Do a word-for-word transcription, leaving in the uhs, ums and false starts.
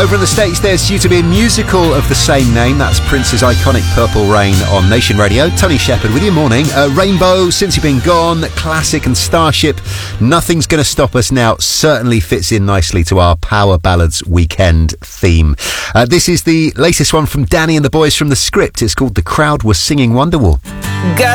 Over in the States, there's due to be a musical of the same name. That's Prince's iconic Purple Rain on Nation Radio. Tony Shepherd with you. Morning. Uh, Rainbow, Since You've Been Gone, Classic and Starship. Nothing's Gonna Stop Us Now certainly fits in nicely to our Power Ballads weekend theme. Uh, this is the latest one from Danny and the boys from The Script. It's called The Crowd Was Singing Wonderwall. Got